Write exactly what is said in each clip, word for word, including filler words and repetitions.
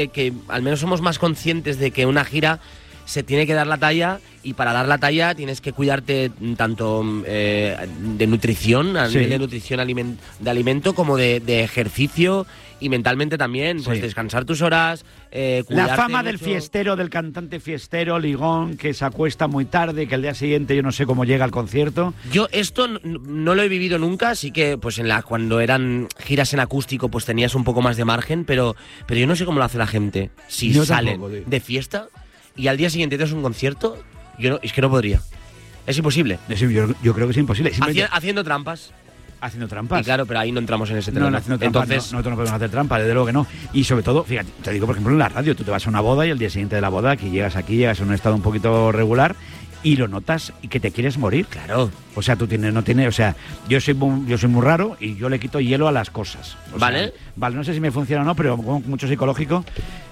que al menos somos más conscientes de que una gira se tiene que dar la talla, y para dar la talla tienes que cuidarte tanto eh, de nutrición, a Sí. nivel de nutrición aliment- de alimento, como de, de ejercicio, y mentalmente también, pues Sí. descansar tus horas, eh, La cuidarte fama del mucho. fiestero, del cantante fiestero, ligón, que se acuesta muy tarde, que el día siguiente yo no sé cómo llega al concierto. Yo esto no, no lo he vivido nunca, así que pues en la cuando eran giras en acústico pues tenías un poco más de margen, pero, pero yo no sé cómo lo hace la gente. Si Yo salen tampoco, tío. de fiesta y al día siguiente tienes un concierto, yo no, es que no podría. Es imposible. Yo, yo creo que es imposible. Simplemente Haci- haciendo trampas. haciendo trampas. Y claro, pero ahí no entramos en ese No, terreno. no, haciendo trampas, Entonces, no, nosotros no podemos hacer trampas, desde luego que no. Y sobre todo, fíjate, te digo, por ejemplo, en la radio, tú te vas a una boda y el día siguiente de la boda, aquí llegas aquí, llegas en un estado un poquito regular y lo notas y que te quieres morir. claro. O sea, tú tienes, no tienes, o sea, yo soy muy, yo soy muy raro y yo le quito hielo a las cosas. O sea, Vale. vale, no sé si me funciona o no, pero como mucho psicológico.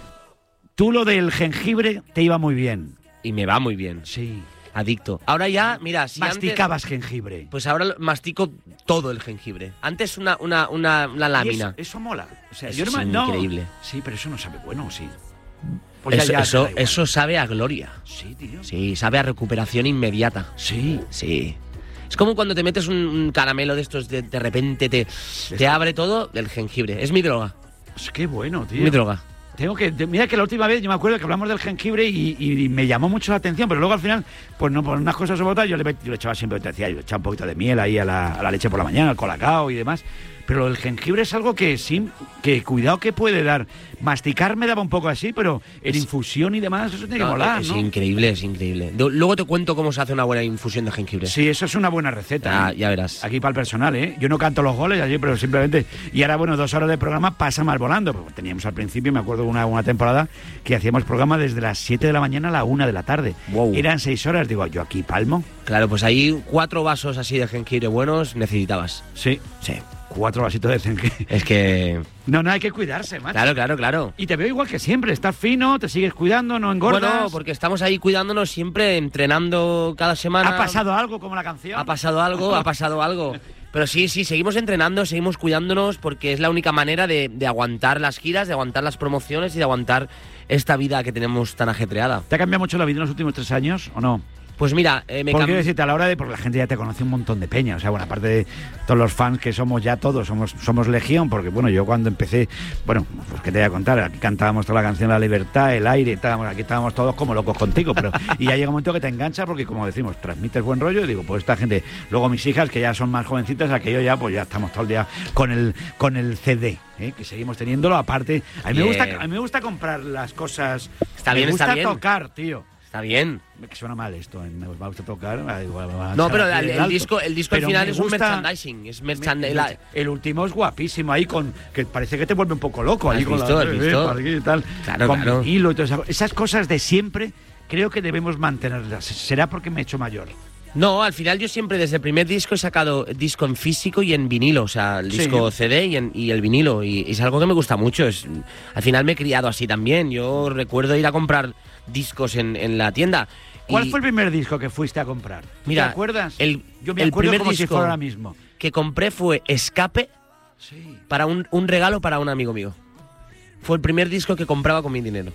Tú lo del jengibre te iba muy bien. Y me va muy bien. Sí. Adicto. Ahora ya, mira, si antes, Masticabas jengibre. pues ahora lo- mastico todo el jengibre. Antes una, una, una, una Y lámina. Eso, eso mola. O sea, Eso yo no es me- no- increíble. Sí, pero eso no sabe bueno, sí. Pues ya- Eso, ya te eso, da igual. eso sabe a gloria. Sí, tío. Sí, sabe a recuperación inmediata. Sí. Sí. Es como cuando te metes un, un caramelo de estos, de, de repente te, te abre todo el jengibre. Es mi droga. Es que bueno, tío. Mi droga. Tengo que, de- mira que la última vez yo me acuerdo que hablamos del jengibre y, y me llamó mucho la atención, pero luego al final, pues no, por unas cosas u otras, yo le, yo le echaba siempre, te decía, yo le echaba un poquito de miel ahí a la, a la leche por la mañana, al colacao y demás. Pero el jengibre es algo que sí, que cuidado que puede dar. Masticar me daba un poco así, pero en infusión y demás, eso tiene que No, molar, es ¿no? increíble, es increíble. De- Luego te cuento cómo se hace una buena infusión de jengibre. Sí, eso es una buena receta. Ya, ¿eh? ya verás. Aquí para el personal, ¿eh? Yo no canto los goles allí, pero simplemente... Y ahora, bueno, dos horas de programa pasa mal volando. Porque teníamos al principio, me acuerdo una, una temporada, que hacíamos programa desde las siete de la mañana a la una de la tarde. Wow. Eran seis horas, digo, yo aquí palmo. Claro, pues ahí cuatro vasos así de jengibre buenos necesitabas. Sí, Sí. cuatro vasitos de jengibre. Es que... No, no, hay que cuidarse, macho. Claro, claro, claro. Y te veo igual que siempre, estás fino, te sigues cuidando, no engordas. Bueno, porque estamos ahí cuidándonos siempre, entrenando cada semana. ¿Ha pasado algo como la canción? Ha pasado algo, ha pasado algo. Pero sí, sí, seguimos entrenando, seguimos cuidándonos porque es la única manera de, de aguantar las giras, de aguantar las promociones y de aguantar esta vida que tenemos tan ajetreada. ¿Te ha cambiado mucho la vida en los últimos tres años o no? Pues mira, eh, me Porque cam- quiero decirte, a la hora de... Porque la gente ya te conoce un montón de peña. O sea, bueno, aparte de todos los fans que somos ya todos, somos somos legión. Porque, bueno, yo cuando empecé... Bueno, pues qué te voy a contar. Aquí cantábamos toda la canción La Libertad, El Aire. Estábamos, aquí estábamos todos como locos contigo. Pero y ya llega un momento que te engancha porque, como decimos, transmites buen rollo. Y digo, pues esta gente... Luego mis hijas, que ya son más jovencitas, aquello ya, pues ya estamos todo el día con el, con el C D. ¿eh? Que seguimos teniéndolo. Aparte, a mí, me Bien. gusta, a mí me gusta comprar las cosas... Está me bien, gusta está bien. tocar, tío. Está bien. Que suena mal esto, ¿eh? Me va a tocar. ah, igual me va a No, echar pero aquí el, el el alto. disco, el disco al Pero final me es un gusta- merchandising. Es me- merchandising. el último es guapísimo, ahí con que parece que te vuelve un poco loco. Ahí ¿Has con visto? la, ¿Has visto? por aquí y tal, Claro, con claro. hilo y todo eso. Esas cosas de siempre creo que debemos mantenerlas. ¿Será porque me he hecho mayor? No, al final yo siempre desde el primer disco he sacado disco en físico y en vinilo, o sea, el Sí. disco C D y, en- y el vinilo, y, y es algo que me gusta mucho. Es, al final me he criado así también. Yo recuerdo ir a comprar discos en, en la tienda. ¿Cuál y fue el primer disco que fuiste a comprar? Mira, ¿Te acuerdas? el- Yo me el acuerdo primer como si disco- fuera ahora mismo. que compré fue Escape Sí. para un, un regalo para un amigo mío. Fue el primer disco que compraba con mi dinero.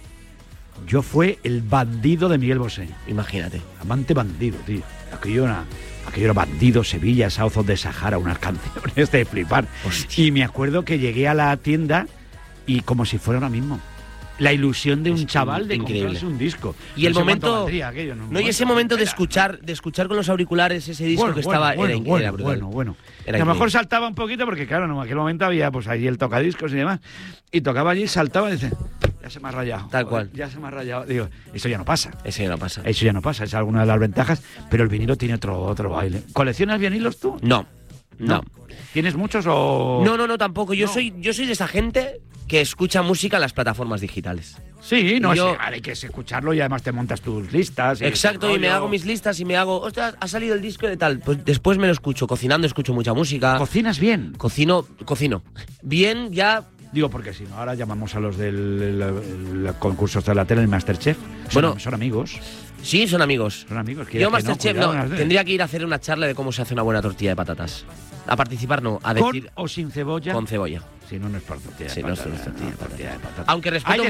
Yo fue El Bandido de Miguel Bosé. Imagínate. Amante bandido, tío. Aquello era, aquello era Bandido, Sevilla, South of the Sahara, unas canciones de flipar. Hostia. Y me acuerdo que llegué a la tienda y como si fuera ahora mismo. La ilusión de un Es chaval de increíble. comprarse un disco. Y el No sé cuánto momento, valdría aquello, no, y ese momento de escuchar, de escuchar con los auriculares ese disco Bueno, que bueno, estaba, bueno, era, bueno, era brutal. bueno, bueno. Era Que a lo mejor increíble. saltaba un poquito porque claro, en aquel momento había pues ahí el tocadiscos y demás. Y tocaba allí, saltaba y dice, ya se me ha rayado. Tal Joder, cual. Ya se me ha rayado. Digo, eso ya no pasa. Ese no pasa. Eso ya no pasa, es alguna de las ventajas, pero el vinilo tiene otro, otro baile. ¿Coleccionas vinilos tú? No, no. ¿Tienes muchos o...? No, no, no, tampoco. Yo No. soy yo soy de esa gente que escucha música en las plataformas digitales. Sí, no, Yo- sí, hay que escucharlo y además te montas tus listas. y Exacto, tu y me rollo. hago mis listas y me hago, ostras, ha salido el disco de tal. Pues después me lo escucho, cocinando escucho mucha música. ¿Cocinas bien? Cocino, cocino. Bien, ya. Digo, porque si no, ahora llamamos a los del el- el- el concurso de la tele, el Masterchef. Son, Bueno. son amigos. Sí, son amigos. Son amigos. Yo quieras que Masterchef cuidado, no, las de- tendría que ir a hacer una charla de cómo se hace una buena tortilla de patatas. A participar no, a ¿Con decir o sin cebolla? con cebolla. Si no, no es por tortilla Sí, de no es patata. por tortilla de no, patata. tortilla de patata. Aunque respeto Hay de